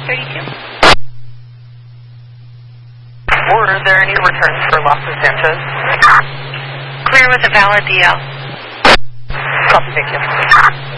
32. Were there any returns for Los Sanchez? Clear with a valid DL. Copy, thank you.